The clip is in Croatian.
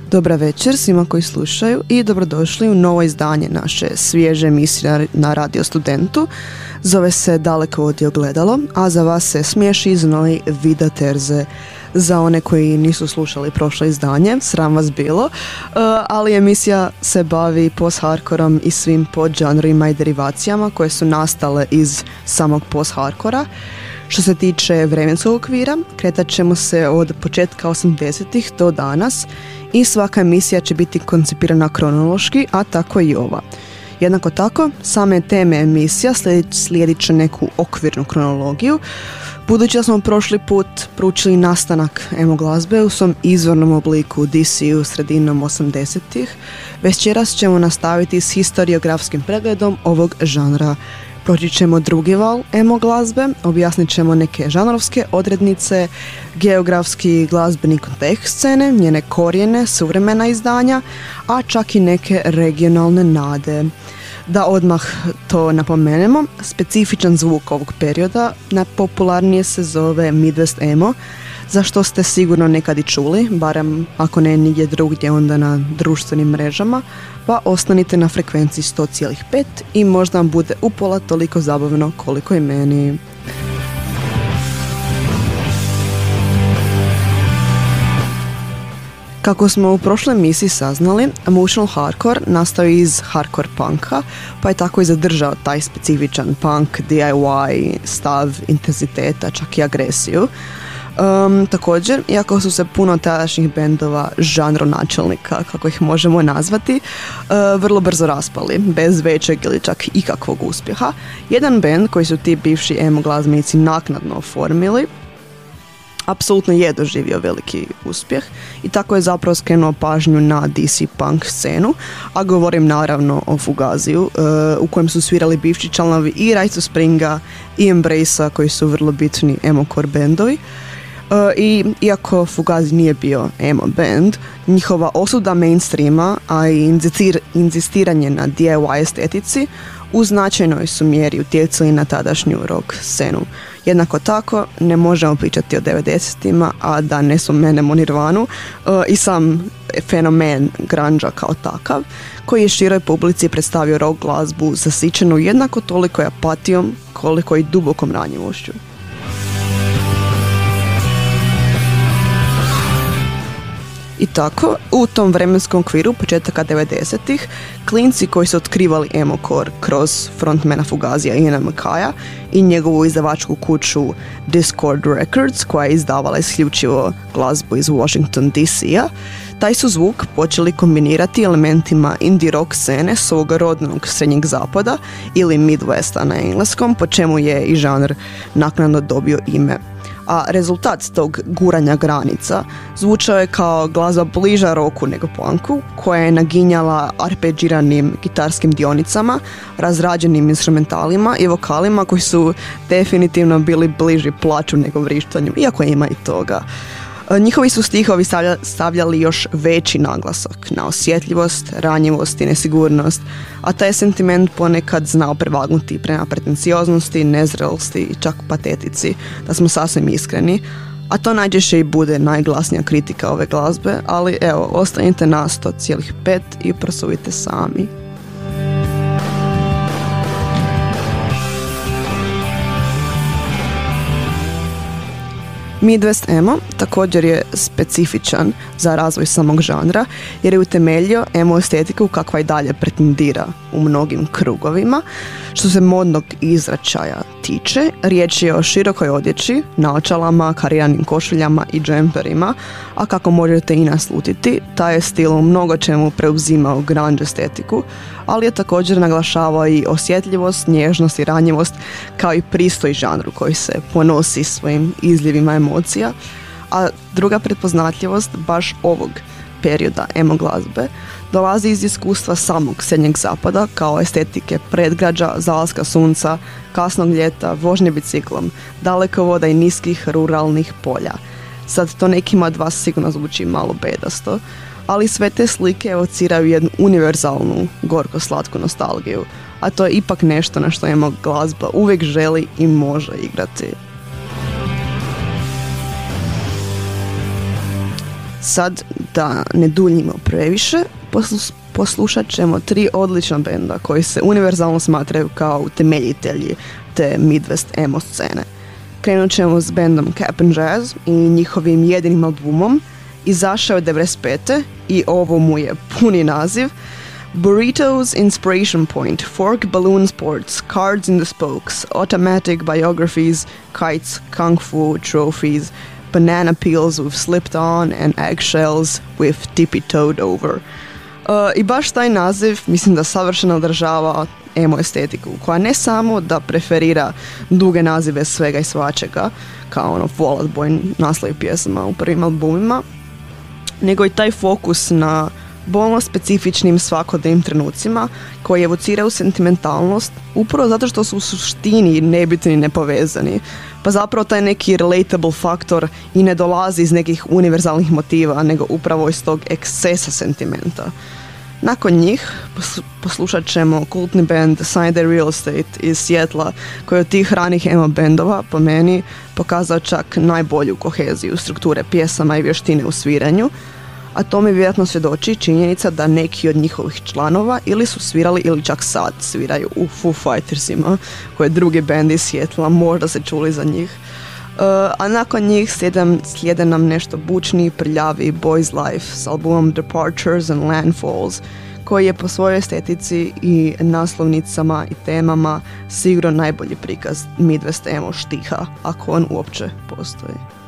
Dobra večer svima koji slušaju i dobrodošli u novo izdanje naše svježe emisije na Radio Studentu. Zove se Dalekovod i ogledalo, a za vas se smiješi i znoji Vida Terze. Za one koji nisu slušali prošlo izdanje, sram vas bilo, ali emisija se bavi post-hardcoreom i svim podžanrima i derivacijama koje su nastale iz samog post-hardcora. Što se tiče vremenskog okvira, kretat ćemo se od početka 80-ih do danas i svaka emisija će biti koncipirana kronološki, a tako i ova. Jednako tako, same teme emisija slijedit će neku okvirnu kronologiju, budući da smo prošli put proučili nastanak emo glazbe u svom izvornom obliku DC-u sredinom 80-ih, večeras ćemo nastaviti s historiografskim pregledom ovog žanra. Proći ćemo drugi val emo glazbe, objasnit ćemo neke žanrovske odrednice, geografski glazbeni kontekst scene, njene korijene, suvremena izdanja, a čak i neke regionalne nade. Da odmah to napomenemo, specifičan zvuk ovog perioda najpopularnije se zove Midwest emo, za što ste sigurno nekad i čuli, barem ako ne nigdje drugdje onda na društvenim mrežama, pa ostanite na frekvenciji 100,5 i možda vam bude upola toliko zabavno koliko i meni. Kako smo u prošloj emisiji saznali, emotional hardcore nastao iz hardcore punka, pa je tako i zadržao taj specifičan punk, DIY, stav, intenziteta, čak i agresiju. Također, iako su se puno tadašnjih bendova žanronačelnika, kako ih možemo nazvati, vrlo brzo raspali, bez većeg ili čak ikakvog uspjeha, jedan bend koji su ti bivši emo glazbenici naknadno oformili apsolutno je doživio veliki uspjeh i tako je zapravo skrenuo pažnju na DC punk scenu, a govorim naravno o Fugaziju, u kojem su svirali bivši članovi i Rites of Springa i Embrace-a, koji su vrlo bitni emo-core bendovi. I iako Fugazi nije bio emo band, njihova osuda mainstreama, a i inzistiranje na DIY estetici u značajnoj su mjeri utjecali na tadašnju rock scenu. Jednako tako, ne možemo pričati o 90-ima, a da ne spomenemo Nirvanu i sam fenomen grunge kao takav, koji je široj publici predstavio rock glazbu zasićenu jednako toliko apatijom koliko i dubokom ranjivošću. I tako, u tom vremenskom okviru početaka 90-ih, klinci koji su otkrivali emo-core kroz frontmana Fugazija Iana MacKaye i njegovu izdavačku kuću Discord Records, koja je izdavala isključivo glazbu iz Washington DC-a, taj su zvuk počeli kombinirati elementima indie rock scene svog rodnog srednjeg zapada ili Midwesta na engleskom, po čemu je i žanr naknadno dobio ime. A rezultat tog guranja granica zvučao je kao glazba bliža roku nego punku, koja je naginjala arpeđiranim gitarskim dionicama, razrađenim instrumentalima i vokalima koji su definitivno bili bliži plaču nego vrištanju, iako ima i toga. Njihovi su stihovi stavljali još veći naglasak na osjetljivost, ranjivost i nesigurnost, a taj sentiment ponekad znao prevagnuti prema pretencioznosti, nezrelosti i čak patetici, da smo sasvim iskreni, a to najčešće i bude najglasnija kritika ove glazbe, ali evo, ostanite na 100,5 i prosudite sami. Midwest emo također je specifičan za razvoj samog žanra jer je utemeljio emo estetiku kakva i dalje pretendira u mnogim krugovima. Što se modnog izračaja tiče, riječ je o širokoj odjeći, naočalama, kariranim košuljama i džemperima, a kako možete i naslutiti, taj je stil u mnogo čemu preuzimao grunge estetiku, ali je također naglašavao i osjetljivost, nježnost i ranjivost kao i pristoj žanru koji se ponosi svojim izljevima emocija, a druga prepoznatljivost baš ovog perioda emo glazbe dolazi iz iskustva samog srednjeg zapada kao estetike predgrađa, zalaska sunca, kasnog ljeta, vožnje biciklom, dalekovoda i niskih ruralnih polja. Sad to nekima od vas sigurno zvuči malo bedasto, ali sve te slike evociraju jednu univerzalnu gorko-slatku nostalgiju, a to je ipak nešto na što emo glazba uvijek želi i može igrati. Sad, da ne duljimo previše, poslušat ćemo 3 odlična benda koji se univerzalno smatraju kao utemeljitelji te Midwest emo scene. Krenut ćemo s bendom Cap'n Jazz i njihovim jedinim albumom. Izašao je 95. i ovo mu je puni naziv Burritos Inspiration Point, Fork Balloon Sports, Cards in the Spokes, Automatic Biographies, Kites, Kung Fu Trophies, Banana Peels with Slipped On and Eggshells with Tippy-Toed Over. I baš taj naziv mislim da savršeno održava emo estetiku, koja ne samo da preferira duge nazive svega i svačega, kao ono Fall Out Boy naslovi pjesama u prvim albumima, nego i taj fokus na bolno specifičnim svakodnevnim trenucima koji evociraju sentimentalnost upravo zato što su u suštini nebitni i nepovezani. Pa zapravo taj neki relatable faktor i ne dolazi iz nekih univerzalnih motiva, nego upravo iz tog ekscesa sentimenta. Nakon njih poslušat ćemo kultni band Sunday Real Estate iz Seattla, koji je od tih ranih emo bendova, po meni, pokazao čak najbolju koheziju strukture pjesama i vještine u sviranju, a to mi vjerojatno svjedoči činjenica da neki od njihovih članova ili su svirali ili čak sad sviraju u Foo Fightersima, koji je drugi band iz Seattla, možda se čuli za njih. A nakon njih slijede nam nešto bučniji, prljavi Boys Life s albumom Departures and Landfalls, koji je po svojoj estetici i naslovnicama i temama sigurno najbolji prikaz Midwest emo štiha, ako on uopće postoji.